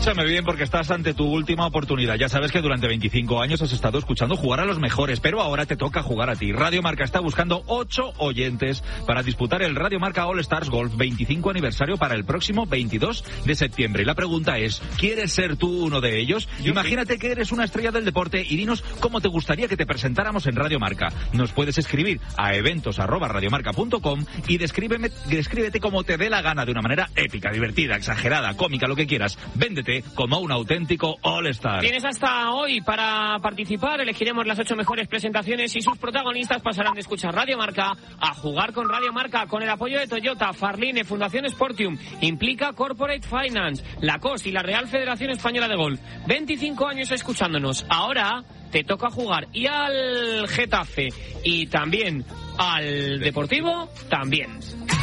Escúchame bien, porque estás ante tu última oportunidad. Ya sabes que durante 25 años has estado escuchando jugar a los mejores, pero ahora te toca jugar a ti. Radio Marca está buscando 8 oyentes para disputar el Radio Marca All Stars Golf 25 aniversario para el próximo 22 de septiembre. Y la pregunta es, ¿quieres ser tú uno de ellos? Imagínate que eres una estrella del deporte y dinos cómo te gustaría que te presentáramos en Radio Marca. Nos puedes escribir a eventos@radiomarca.com y descríbete como te dé la gana, de una manera épica, divertida, exagerada, cómica, lo que quieras. Véndete como un auténtico All-Star. Tienes hasta hoy para participar. Elegiremos las 8 mejores presentaciones y sus protagonistas pasarán de escuchar Radio Marca a jugar con Radio Marca, con el apoyo de Toyota, Farline, Fundación Sportium, Implica Corporate Finance, la COS y la Real Federación Española de Golf. 25 años escuchándonos. Ahora te toca jugar. Y al Getafe y también al Deportivo también.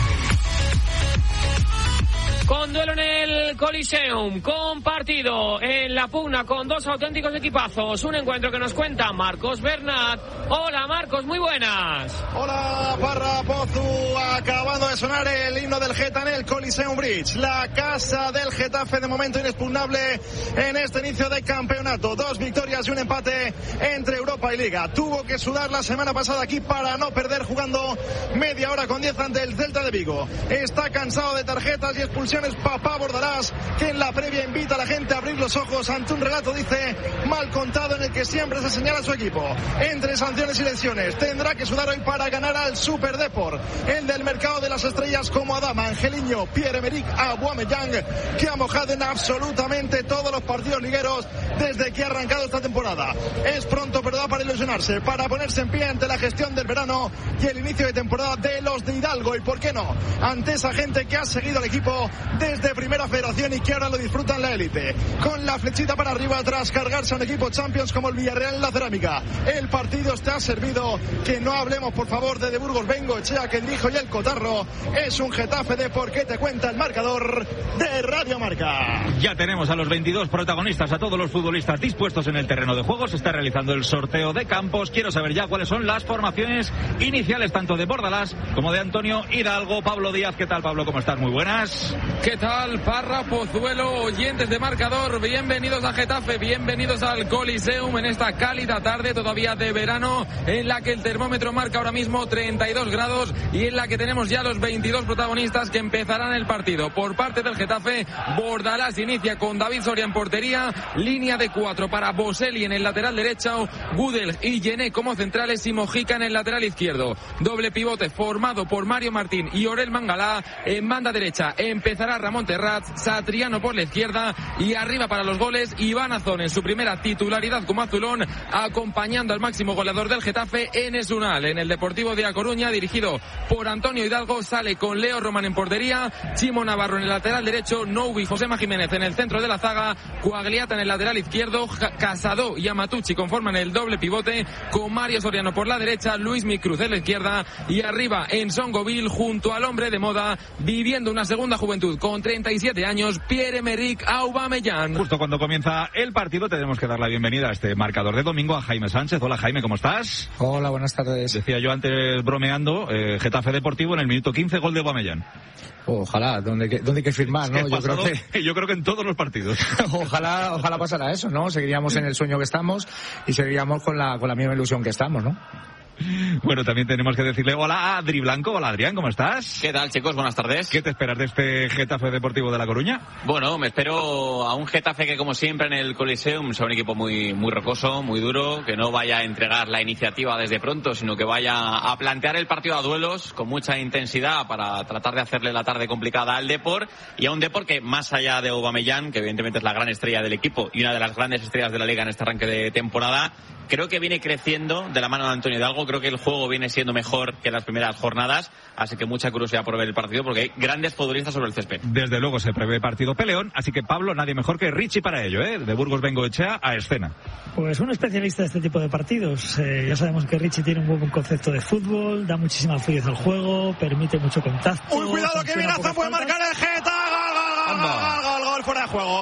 Con duelo en el Coliseum, con partido en la pugna, con dos auténticos equipazos. Un encuentro que nos cuenta Marcos Bernat. Hola Marcos, muy buenas. Hola Parra Pozu, acabando de sonar el himno del Geta en el Coliseum Bridge. La casa del Getafe, de momento inexpugnable en este inicio de campeonato. 2 victorias y un empate entre Europa y Liga. Tuvo que sudar la semana pasada aquí para no perder, jugando media hora con 10 ante el Celta de Vigo. Está cansado de tarjetas y expulsiones Papá Bordalás, que en la previa invita a la gente a abrir los ojos ante un relato, dice, mal contado, en el que siempre se señala a su equipo. Entre sanciones y lesiones, tendrá que sudar hoy para ganar al Super Depor, el del mercado de las estrellas como Adama, Angeliño, Pierre-Emerick Aubameyang, que ha mojado en absolutamente todos los partidos ligueros desde que ha arrancado esta temporada. Es pronto, pero da para ilusionarse, para ponerse en pie ante la gestión del verano y el inicio de temporada de los de Hidalgo, y por qué no, ante esa gente que ha seguido al equipo desde Primera Federación y que ahora lo disfruta en la élite, con la flechita para arriba tras cargarse a un equipo Champions como el Villarreal en la Cerámica. El partido está servido. Que no hablemos, por favor, de Burgos Bengoechea, que dirijo, y el Cotarro. Es un Getafe de por qué te cuenta el marcador de Radio Marca. Ya tenemos a los 22 protagonistas, a todos los futbolistas dispuestos en el terreno de juego. Se está realizando el sorteo de campos. Quiero saber ya cuáles son las formaciones iniciales, tanto de Bordalás como de Antonio Hidalgo. Pablo Díaz, ¿qué tal, Pablo? ¿Cómo estás? Muy buenas. ¿Qué tal, Parra, Pozuelo, oyentes de marcador? Bienvenidos a Getafe, bienvenidos al Coliseum en esta cálida tarde todavía de verano, en la que el termómetro marca ahora mismo 32 grados y en la que tenemos ya los 22 protagonistas que empezarán el partido. Por parte del Getafe, Bordalás inicia con David Soria en portería, línea de 4 para Boselli en el lateral derecho, Gudel y Gené como centrales y Mojica en el lateral izquierdo. Doble pivote formado por Mario Martín y Orel Mangalá. En banda derecha empezará Ramón Terrats, Satriano por la izquierda y arriba para los goles Iván Azón en su primera titularidad como azulón, acompañando al máximo goleador del Getafe, Enes Unal. En el Deportivo de A Coruña, dirigido por Antonio Hidalgo, sale con Leo Román en portería, Chimo Navarro en el lateral derecho, Noubi, Josema Jiménez en el centro de la zaga, Coagliata en el lateral izquierdo, Casado y Amatucci conforman el doble pivote, con Mario Soriano por la derecha, Luis Micruz en la izquierda y arriba en Songoville, junto al hombre de moda, viviendo una segunda juventud con 37 años, Pierre-Emerick Aubameyang. Justo cuando comienza el partido tenemos que dar la bienvenida a este marcador de domingo a Jaime Sánchez. Hola Jaime, ¿cómo estás? Hola, buenas tardes. Decía yo antes bromeando, Getafe Deportivo en el minuto 15, gol de Aubameyang. Ojalá, ¿dónde hay que firmar, ¿no? Yo creo que en todos los partidos. Ojalá pasara eso, ¿no? Seguiríamos en el sueño que estamos y seguiríamos con la misma ilusión que estamos, ¿no? Bueno, también tenemos que decirle hola a Adri Blanco. Hola Adrián, ¿cómo estás? ¿Qué tal, chicos? Buenas tardes. ¿Qué te esperas de este Getafe Deportivo de La Coruña? Bueno, me espero a un Getafe que, como siempre en el Coliseum, sea un equipo muy rocoso, muy duro, que no vaya a entregar la iniciativa desde pronto, sino que vaya a plantear el partido a duelos con mucha intensidad para tratar de hacerle la tarde complicada al Depor, y a un Depor que, más allá de Aubameyang, que evidentemente es la gran estrella del equipo y una de las grandes estrellas de la Liga en este arranque de temporada, creo que viene creciendo de la mano de Antonio Hidalgo. Creo que el juego viene siendo mejor que en las primeras jornadas, así que mucha curiosidad por ver el partido porque hay grandes futbolistas sobre el césped. Desde luego se prevé partido peleón, así que Pablo, nadie mejor que Richie para ello, de Burgos Bengoechea a escena. Pues un especialista de este tipo de partidos. Ya sabemos que Richie tiene un buen concepto de fútbol, da muchísima fluidez al juego, permite mucho contacto. ¡Uy, cuidado, que Vinaza puede marcar el Geta! ¡Gol fuera de juego!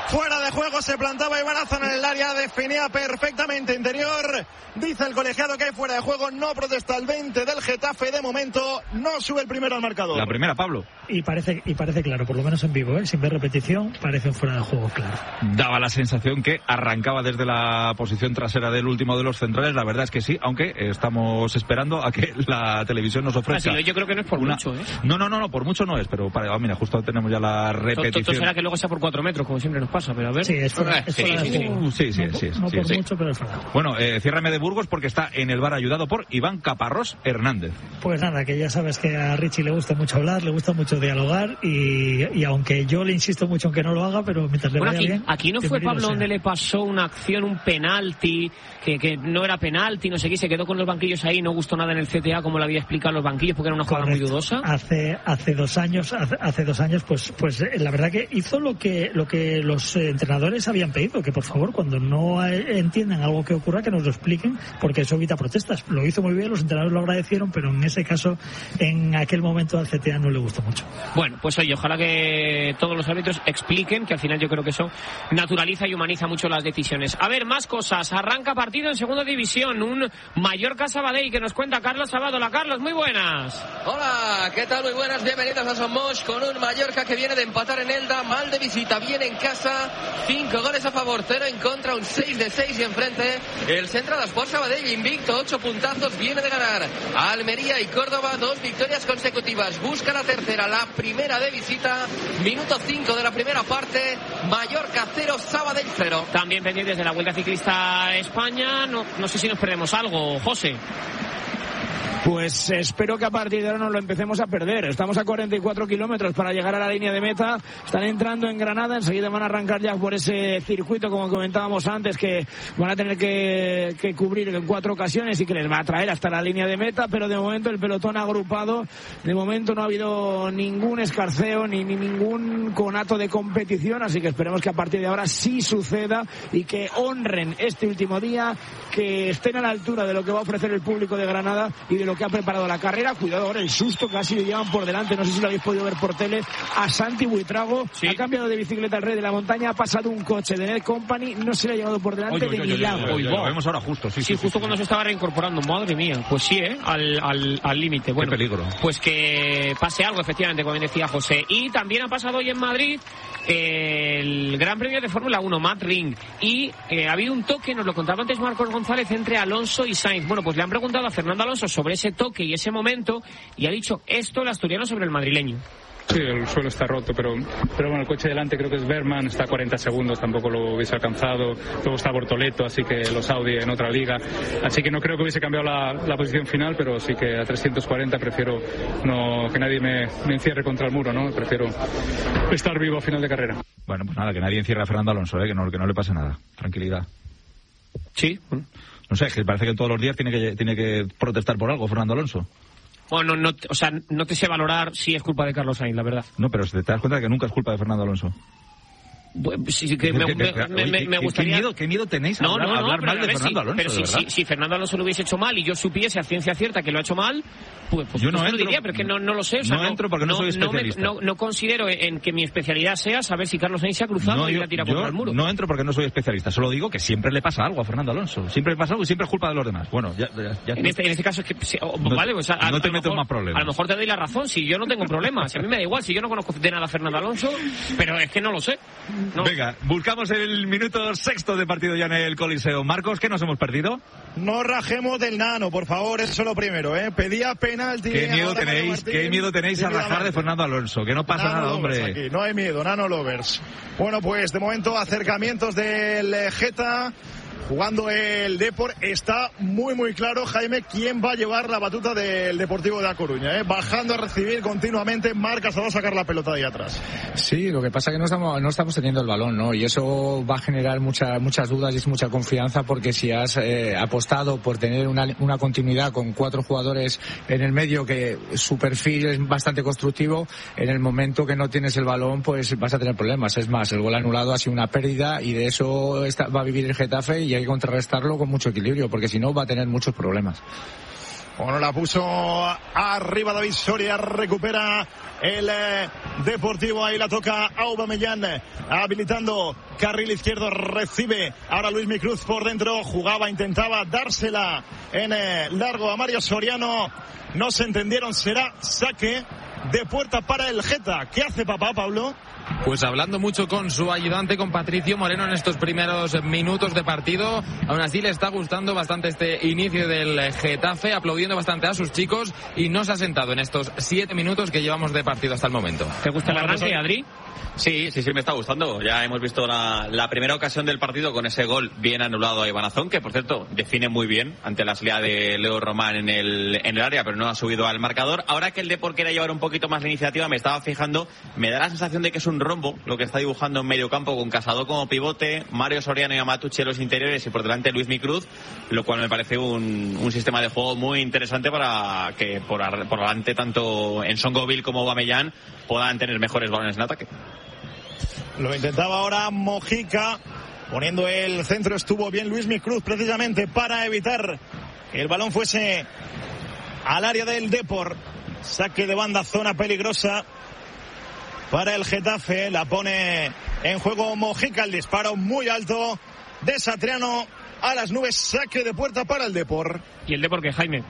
Fuera de juego, se plantaba Iván Azan en el área, definía perfectamente interior. Dice el colegiado que hay fuera de juego, no protesta el 20 del Getafe. De momento no sube el primero al marcador. La primera, Pablo. Y parece claro, por lo menos en vivo, sin ver repetición, parece un fuera de juego claro. Daba la sensación que arrancaba desde la posición trasera del último de los centrales. La verdad es que sí, aunque estamos esperando a que la televisión nos ofrezca. Yo creo que no es por mucho, ¿eh? No, por mucho no es, pero mira, justo tenemos ya la repetición. Todo será que luego sea por 4 metros, como siempre nos pasa, pero a ver. Sí, es fuera de juego. Sí. No por mucho, pero es fuera de juego. Bueno, ciérrame de Burgos porque está en el bar ayudado por Iván Caparrós Hernández. Pues nada, que ya sabes que a Richie le gusta mucho hablar, le gusta mucho dialogar y aunque yo le insisto mucho en que no lo haga, pero mientras le vaya bien... Aquí no fue Pablo donde le pasó una acción, un penalti, que no era penalti, no sé qué, se quedó con los banquillos ahí, no gustó nada en el CTA como le había explicado los banquillos porque era una jugada muy dudosa. Hace 2 años, pues la verdad que hizo lo que los entrenadores habían pedido, que por favor cuando no entiendan algo que ocurra que nos lo expliquen, porque eso evita protestas. Lo hizo muy bien, los entrenadores lo agradecieron, pero en ese caso, en aquel momento al CTA no le gustó mucho. Bueno, pues oye, ojalá que todos los árbitros expliquen, que al final yo creo que eso naturaliza y humaniza mucho las decisiones. A ver, más cosas. Arranca partido en segunda división, un Mallorca-Sabadell que nos cuenta Carlos Sabado. Hola, Carlos, muy buenas. Hola, ¿qué tal? Muy buenas, bienvenidos a Somos, con un Mallorca que viene de empatar en Elda, mal de visita, bien en casa, 5 goles a favor, 0 en contra, un 6 de 6 y enfrente el Central Sport Sabadell invicto, 8 puntazos, viene de ganar a Almería y Córdoba, 2 victorias consecutivas, busca la tercera, la primera de visita, minuto 5 de la primera parte, Mallorca 0, Sabadell 0. También pendientes de la Vuelta Ciclista España, no sé si nos perdemos algo, José. Pues espero que a partir de ahora no lo empecemos a perder. Estamos a 44 kilómetros para llegar a la línea de meta. Están entrando en Granada. Enseguida van a arrancar ya por ese circuito, como comentábamos antes, que van a tener que cubrir en 4 ocasiones y que les va a traer hasta la línea de meta. Pero de momento el pelotón agrupado. De momento no ha habido ningún escarceo ni ningún conato de competición. Así que esperemos que a partir de ahora sí suceda y que honren este último día, que estén a la altura de lo que va a ofrecer el público de Granada y de lo que ha preparado la carrera. Cuidado ahora el susto, casi le llevan por delante, no sé si lo habéis podido ver por tele, a Santi Buitrago. Sí. Ha cambiado de bicicleta el Rey de la Montaña, ha pasado un coche de Net Company, no se le ha llevado por delante de milagro. Lo vemos ahora justo, sí, justo cuando se estaba reincorporando, madre mía, pues sí, al límite. Bueno, qué peligro. Pues que pase algo, efectivamente, como decía José. Y también ha pasado hoy en Madrid el Gran Premio de Fórmula 1, Matt Ring, y ha habido un toque, nos lo contaba antes Marcos González, entre Alonso y Sainz. Bueno, pues le han preguntado a Fernando Alonso sobre ese toque y ese momento, y ha dicho esto el asturiano sobre el madrileño. Sí, el suelo está roto, pero bueno, el coche delante creo que es Berman, está a 40 segundos, tampoco lo hubiese alcanzado. Luego está Bortoleto, así que los Audi en otra liga. Así que no creo que hubiese cambiado la posición final, pero sí que a 340 prefiero que nadie me encierre contra el muro, ¿no? Prefiero estar vivo a final de carrera. Bueno, pues nada, que nadie encierre a Fernando Alonso, que no le pase nada. Tranquilidad. Sí. No sé, que parece que todos los días tiene que protestar por algo Fernando Alonso. Bueno, no te sé valorar si es culpa de Carlos Sainz, la verdad. No, pero te das cuenta de que nunca es culpa de Fernando Alonso. Sí, que me gustaría... ¿Qué miedo tenéis a hablar mal de Fernando Alonso? Pero si Fernando Alonso lo hubiese hecho mal y yo supiese a ciencia cierta que lo ha hecho mal, pues yo no lo diría, pero es que no lo sé. O sea, no entro porque no soy especialista. No considero en que mi especialidad sea saber si Carlos Sainz se ha cruzado y la tira contra el muro. No entro porque no soy especialista. Solo digo que siempre le pasa algo a Fernando Alonso. Siempre le pasa algo y siempre es culpa de los demás. Bueno, ya en este caso es que... vale, pues no te meto más problemas. A lo mejor te doy la razón. Si yo no tengo problemas. A mí me da igual. Si yo no conozco de nada a Fernando Alonso, pero es que no lo sé. No. Venga, buscamos el minuto sexto de partido ya en el Coliseo. Marcos, ¿qué nos hemos perdido? No rajemos del nano, por favor, eso es lo primero, Pedía penalti. ¿Qué miedo tenéis a rajar de Fernando Alonso? Que no pasa nada, hombre. Aquí. No hay miedo, nano lovers. Bueno, pues de momento acercamientos del Geta. Jugando el Depor, está muy claro, Jaime, quién va a llevar la batuta del Deportivo de A Coruña, bajando a recibir continuamente, Marcas va a sacar la pelota de ahí atrás. Sí, lo que pasa es que no estamos teniendo el balón, ¿no? Y eso va a generar muchas dudas y es mucha confianza, porque si has apostado por tener una continuidad con 4 jugadores en el medio, que su perfil es bastante constructivo, en el momento que no tienes el balón, pues vas a tener problemas. Es más, el gol anulado ha sido una pérdida y de eso va a vivir el Getafe, y hay que contrarrestarlo con mucho equilibrio, porque si no va a tener muchos problemas. Bueno, la puso arriba David Soria, recupera el Deportivo, ahí la toca Aubameyang, habilitando carril izquierdo, recibe ahora Luismi Cruz por dentro, jugaba, intentaba dársela en largo a Mario Soriano, no se entendieron, será saque de puerta para el Geta. ¿Qué hace papá, Pablo? Pues hablando mucho con su ayudante, con Patricio Moreno, en estos primeros minutos de partido. Aún así le está gustando bastante este inicio del Getafe, aplaudiendo bastante a sus chicos, y no se ha sentado en estos 7 minutos que llevamos de partido hasta el momento. ¿Te gusta el arranque, Adri? Sí, me está gustando. Ya hemos visto la primera ocasión del partido con ese gol bien anulado a Iván Azón, que por cierto define muy bien ante la salida de Leo Román en el área, pero no ha subido al marcador. Ahora que el Depor quiere llevar un poquito más la iniciativa, me estaba fijando, me da la sensación de que es un rombo lo que está dibujando en medio campo, con Casado como pivote, Mario Soriano y Amatucci en los interiores y por delante Luismi Cruz, lo cual me parece un sistema de juego muy interesante para que por delante tanto Nsongoville como Aubameyang puedan tener mejores balones en ataque. Lo intentaba ahora Mojica, poniendo el centro, estuvo bien Luismi Cruz precisamente para evitar que el balón fuese al área del Depor. Saque de banda, zona peligrosa para el Getafe, la pone en juego Mojica, el disparo muy alto de Satriano a las nubes, saque de puerta para el Depor. ¿Y el Depor qué, Jaime?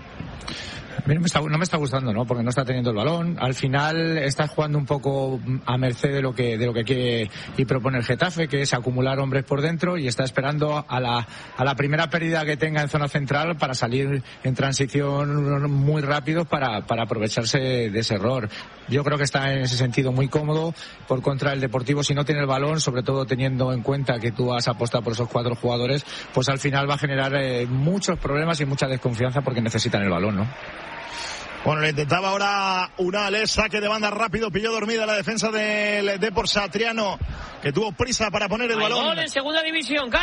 A mí no me está gustando, ¿no? Porque no está teniendo el balón. Al final está jugando un poco a merced de lo que quiere y propone el Getafe, que es acumular hombres por dentro, y está esperando a la primera pérdida que tenga en zona central para salir en transición muy rápido para aprovecharse de ese error. Yo creo que está en ese sentido muy cómodo. Por contra, el Deportivo, si no tiene el balón, sobre todo teniendo en cuenta que tú has apostado por esos 4 jugadores, pues al final va a generar muchos problemas y mucha desconfianza porque necesitan el balón, ¿no? Bueno, le intentaba ahora Unal, saque de banda rápido, pilló dormida la defensa del Depor Satriano, que tuvo prisa para poner el balón. Gol en segunda división.